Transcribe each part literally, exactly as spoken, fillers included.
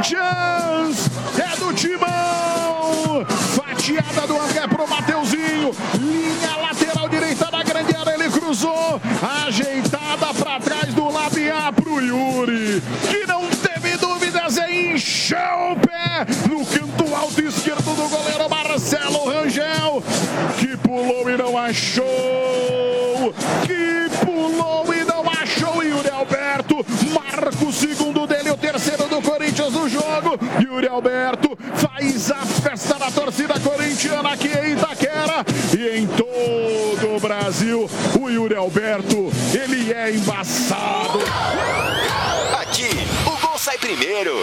Corinthians! É do Timão! Fatiada do André pro Mateuzinho. Linha lateral direita da grande área, ele cruzou. Ajeitada pra trás do Labiá pro Yuri, que não teve dúvidas em encher o pé no canto alto esquerdo do goleiro Marcelo Rangel, que pulou e não achou. Que pulou e não achou. Yuri Alberto marca o segundo dele, o terceiro do Corinthians no jogo. Yuri Alberto faz a festa da torcida corintiana aqui em Itaquera e em todo o Brasil. O Yuri Alberto, ele é embaçado. Aqui, o gol sai primeiro.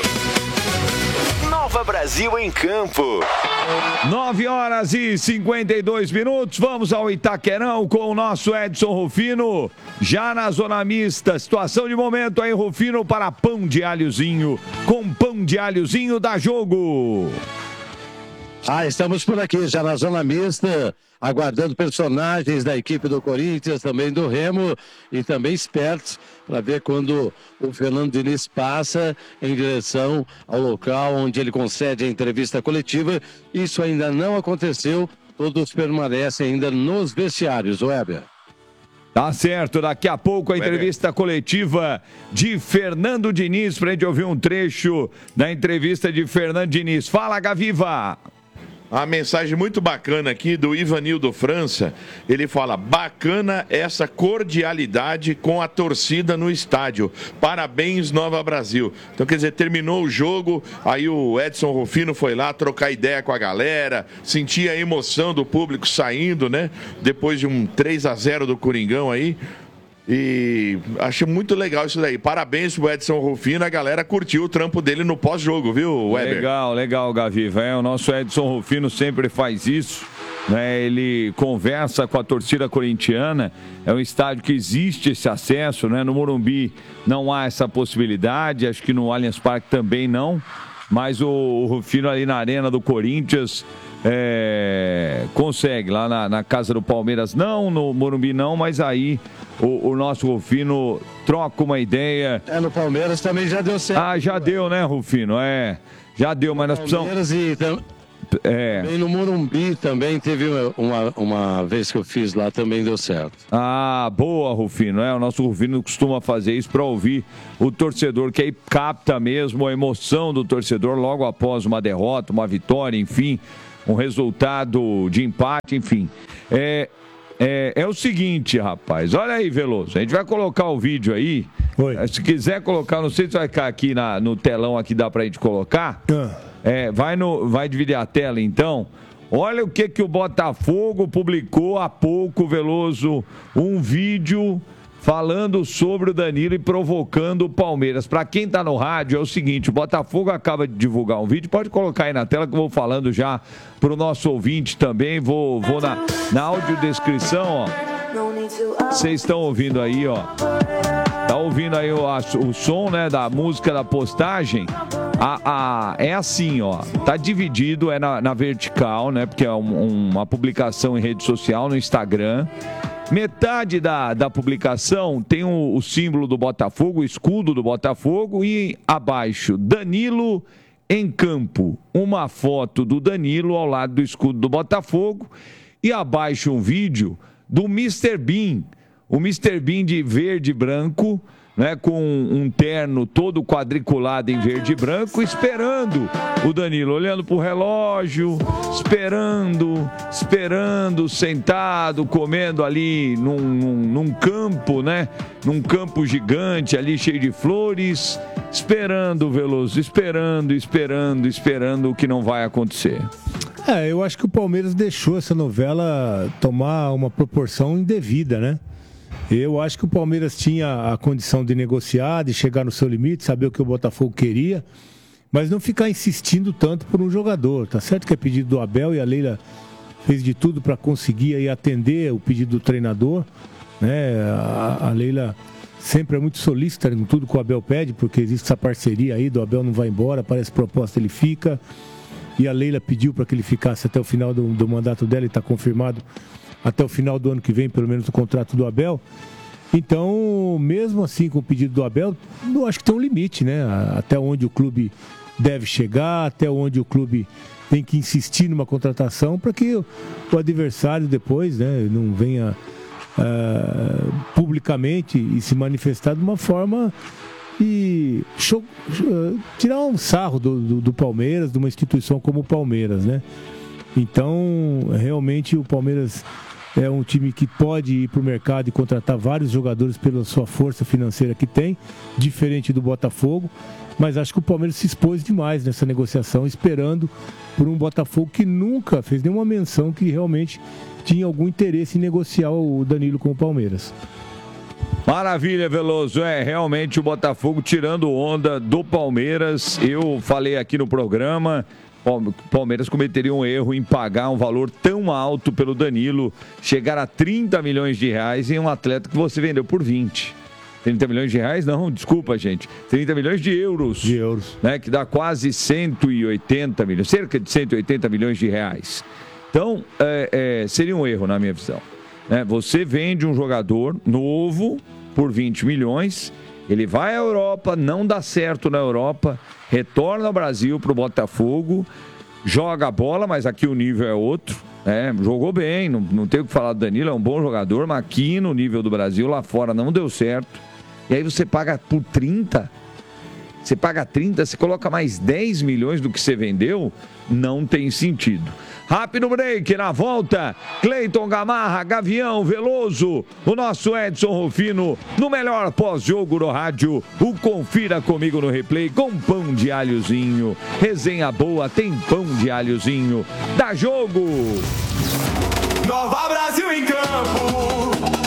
Nova Brasil em campo. nove horas e cinquenta e dois minutos. Vamos ao Itaquerão com o nosso Edson Rufino. Já na zona mista, situação de momento aí, Rufino, para pão de alhozinho. Com pão de alhozinho dá jogo. Ah, estamos por aqui, já na zona mista, aguardando personagens da equipe do Corinthians, também do Remo, e também espertos para ver quando o Fernando Diniz passa em direção ao local onde ele concede a entrevista coletiva. Isso ainda não aconteceu, todos permanecem ainda nos vestiários, Weber. Tá certo, daqui a pouco a entrevista coletiva de Fernando Diniz, para a gente ouvir um trecho da entrevista de Fernando Diniz. Fala, Gaviva! A mensagem muito bacana aqui do Ivanildo França, ele fala: bacana essa cordialidade com a torcida no estádio, parabéns Nova Brasil. Então, quer dizer, terminou o jogo, aí o Edson Rufino foi lá trocar ideia com a galera, sentir a emoção do público saindo, né, depois de um três a zero do Coringão aí. E achei muito legal isso daí. Parabéns pro Edson Rufino, a galera curtiu o trampo dele no pós-jogo, viu, Weber? Legal, legal, Gaviva. É, o nosso Edson Rufino sempre faz isso, né? Ele conversa com a torcida corintiana. É um estádio que existe esse acesso, né? No Morumbi não há essa possibilidade, acho que no Allianz Parque também não. Mas o, o Rufino ali na arena do Corinthians é, consegue, lá na, na casa do Palmeiras não, no Morumbi não, mas aí o, o nosso Rufino troca uma ideia. É, no Palmeiras também já deu certo. Ah, já deu, né, Rufino? É, já deu, mas nós precisamos... Palmeiras e tam... É. Também no Morumbi também teve uma, uma vez que eu fiz lá, também deu certo. Ah, boa, Rufino. É, o nosso Rufino costuma fazer isso para ouvir o torcedor, que aí capta mesmo a emoção do torcedor logo após uma derrota, uma vitória, enfim, um resultado de empate, enfim. É, é, é o seguinte, rapaz, olha aí, Veloso, a gente vai colocar o vídeo aí. Oi. Se quiser colocar, não sei se vai ficar aqui na, no telão, aqui dá pra gente colocar. Ah. É, vai, no, vai dividir a tela, então. Olha o que, que o Botafogo publicou há pouco, Veloso. Um vídeo falando sobre o Danilo e provocando o Palmeiras. Para quem tá no rádio, é o seguinte: o Botafogo acaba de divulgar um vídeo. Pode colocar aí na tela que eu vou falando já pro nosso ouvinte também. Vou, vou na, na audiodescrição, ó. Vocês estão ouvindo aí, ó. Tá ouvindo aí o, a, o som, né, da música da postagem? A, a, é assim, ó, tá dividido, é na, na vertical, né, porque é um, uma publicação em rede social, no Instagram. Metade da, da publicação tem o, o símbolo do Botafogo, o escudo do Botafogo, e abaixo, Danilo em campo. Uma foto do Danilo ao lado do escudo do Botafogo, e abaixo um vídeo do mister Bean, o mister Bean de verde e branco, né, com um terno todo quadriculado em verde e branco, esperando o Danilo, olhando pro relógio, esperando, esperando, sentado, comendo ali num, num, num campo, né, num campo gigante ali, cheio de flores, esperando, Veloso, esperando, esperando, esperando o que não vai acontecer. É, eu acho que o Palmeiras deixou essa novela tomar uma proporção indevida, né? Eu acho que o Palmeiras tinha a condição de negociar, de chegar no seu limite, saber o que o Botafogo queria, mas não ficar insistindo tanto por um jogador. Tá certo que é pedido do Abel e a Leila fez de tudo para conseguir aí atender o pedido do treinador, né? A, a Leila sempre é muito solícita em tudo que o Abel pede, porque existe essa parceria aí, do Abel não vai embora, parece proposta, ele fica. E a Leila pediu para que ele ficasse até o final do, do mandato dela, e está confirmado até o final do ano que vem, pelo menos o contrato do Abel. Então, mesmo assim, com o pedido do Abel, eu acho que tem um limite, né? Até onde o clube deve chegar, até onde o clube tem que insistir numa contratação para que o, o adversário depois, né, não venha uh, publicamente e se manifestar de uma forma e show, uh, tirar um sarro do, do, do Palmeiras, de uma instituição como o Palmeiras, né? Então, realmente o Palmeiras é um time que pode ir para o mercado e contratar vários jogadores pela sua força financeira que tem, diferente do Botafogo, mas acho que o Palmeiras se expôs demais nessa negociação, esperando por um Botafogo que nunca fez nenhuma menção que realmente tinha algum interesse em negociar o Danilo com o Palmeiras. Maravilha, Veloso. É realmente o Botafogo tirando onda do Palmeiras. Eu falei aqui no programa, o Palmeiras cometeria um erro em pagar um valor tão alto pelo Danilo, chegar a trinta milhões de reais em um atleta que você vendeu por vinte. trinta milhões de reais? Não, desculpa, gente. trinta milhões de euros. De euros. Né, que dá quase cento e oitenta milhões, cerca de cento e oitenta milhões de reais. Então, é, é, seria um erro, na minha visão. Né? Você vende um jogador novo por vinte milhões, ele vai à Europa, não dá certo na Europa, retorna ao Brasil para o Botafogo, joga a bola, mas aqui o nível é outro. É, jogou bem, não, não tem o que falar do Danilo, é um bom jogador, mas aqui no nível do Brasil, lá fora não deu certo. E aí você paga por trinta, você paga trinta, você coloca mais dez milhões do que você vendeu, não tem sentido. Rápido break, na volta, Cleiton Gamarra, Gavião, Veloso, o nosso Edson Rufino, no melhor pós-jogo no rádio, o Confira Comigo no Replay, com pão de alhozinho, resenha boa, tem pão de alhozinho, dá jogo! Nova Brasil em campo!